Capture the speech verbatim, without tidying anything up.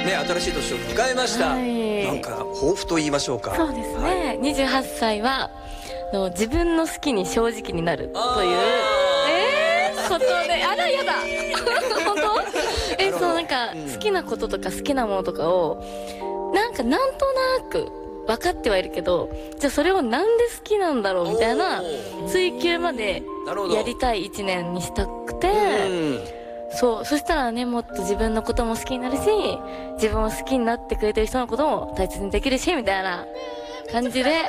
ね、新しい年を迎えました。 はい、 なんか抱負と言いましょうか。 そうですね、はい、にじゅうはっさいはの自分の好きに正直になるというえー、ことで、あらやだ本当えそうなんか、うん、好きなこととか好きなものとかをなんかなんとなく分かってはいるけど、じゃあそれをなんで好きなんだろうみたいな追求までやりたいいちねんにしたくて、そうそしたらね、もっと自分のことも好きになるし、自分を好きになってくれてる人のことも大切にできるしみたいな感じで